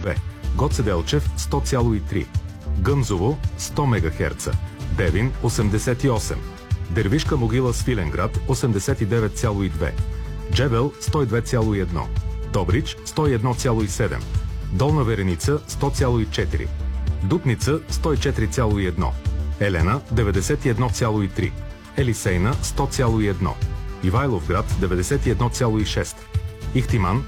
100,2, Гоце Делчев 100,3, Гъмзово 100 МГц, Девин 88, Дервишка могила Свиленград 89,2, Джебел 102,1, Добрич 101,7, Долна Вереница 100,4, Дупница 104,1, Елена 91,3, Елисейна 100,1, Ивайловград 91,6, Ихтиман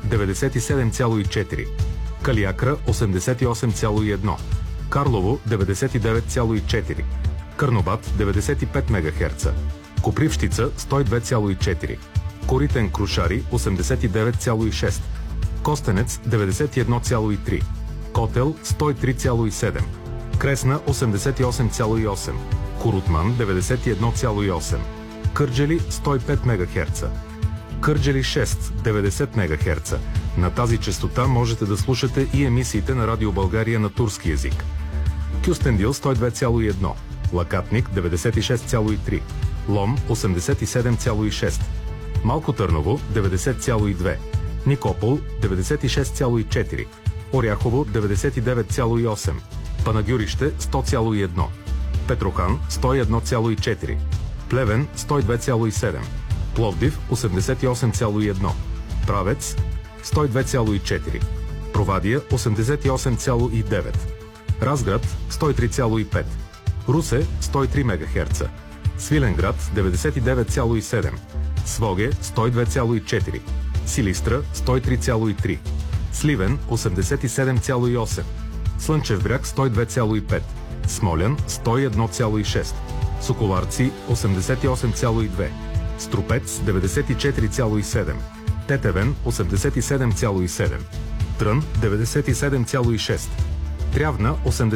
97,4, Калиакра 88,1, Карлово 99,4, Кърнобат 95 МГц, Копривщица 102,4, Коритен Крушари 89,6, Костенец 91,3, Котел 103,7, Кресна 88,8, Корутман 91,8, Кърджали 105 МГц, Кърджали 6 90 МГц. На тази честота можете да слушате и емисиите на Радио България на турски език. Кюстендил 102,1, Лакатник 96,3, Лом 87,6, Малко Търново 90,2, Никопол 96,4, Оряхово 99,8, Панагюрище 100,1, Петрохан 101,4, Плевен 102,7, Пловдив 88,1, Правец 102,4, Провадия 88,9, Разград 103,5, Русе 103 МГц, Свиленград 99,7, Своге 102,4, Силистра 103,3, Сливен 87,8, Слънчев бряг 102,5, Смолян 101,6, Соколарци 88,2, Струпец 94,7, Тетевен 87,7, Трън 97,6, Трявна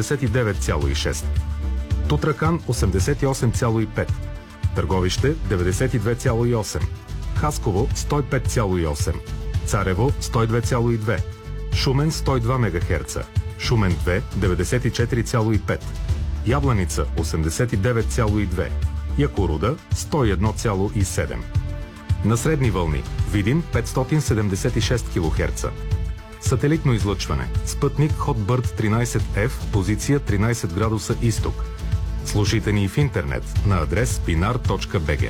89,6, Тутракан 88,5, Търговище 92,8, Хасково 105,8, Царево 102,2, Шумен 102 МГц, Шумен 2 94,5, Ябланица 89,2, Якоруда 101,7. На средни вълни Видин 576 кГц. Сателитно излъчване. Спътник Хотбърд 13F, позиция 13 градуса изток. Слушайте ни в интернет на адрес pinar.bg.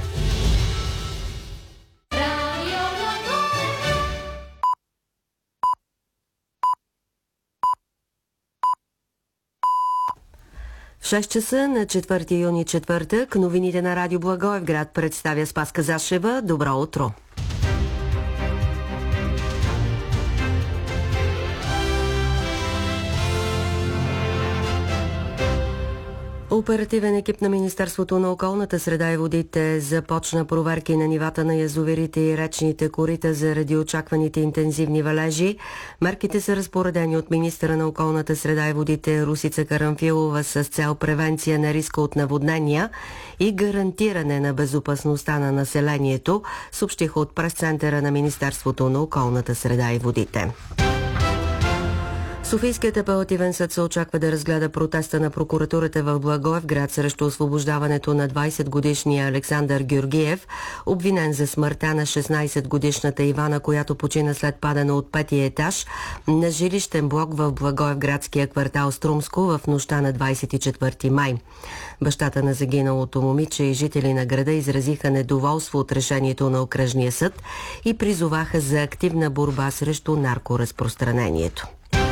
В 6 часа на 4 юни четвъртък новините на Радио Благоевград представя Спаска Зашева. Добро утро! Оперативен екип на Министерството на околната среда и водите започна проверки на нивата на язовирите и речните корита заради очакваните интензивни валежи. Мерките са разпоредени от министъра на околната среда и водите Русица Карамфилова с цел превенция на риска от наводнения и гарантиране на безопасността на населението, съобщиха от пресцентъра на Министерството на околната среда и водите. Софийският апелативен съд се очаква да разгледа протеста на прокуратурата в Благоевград срещу освобождаването на 20-годишния Александър Георгиев, обвинен за смъртта на 16-годишната Ивана, която почина след падане от 5-ти етаж на жилищен блок в Благоевградския квартал Струмско в нощта на 24 май. Бащата на загиналото момиче и жители на града изразиха недоволство от решението на окръжния съд и призоваха за активна борба срещу наркоразпространението.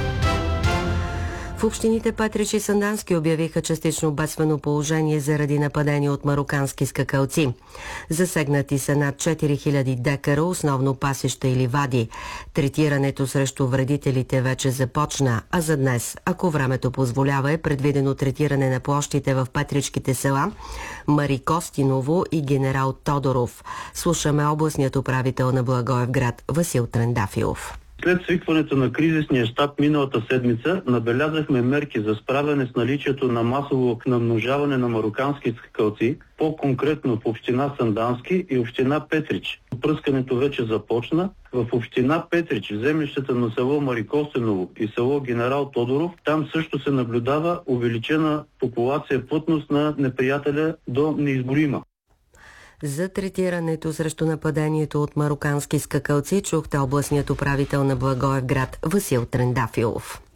В общините Петрич и Сандански обявиха частично бедствено положение заради нападение от марокански скакалци. Засегнати са над 4000 декара, основно пасища и ливади. Третирането срещу вредителите вече започна, а за днес, ако времето позволява, е предвидено третиране на площите в петричките села Мари Костиново и Генерал Тодоров. Слушаме областният управител на Благоевград Васил Трендафилов. След свикването на кризисния щаб миналата седмица набелязахме мерки за справяне с наличието на масово намножаване на марокански скакалци, по-конкретно в община Сандански и община Петрич. Пръскането вече започна. В община Петрич, в землищата на село Марикостеново и село Генерал Тодоров, там също се наблюдава увеличена популация, плътност на неприятеля до неизброима. За третирането срещу нападението от марокански скакалци чухте областният управител на Благоевград Васил Трендафилов.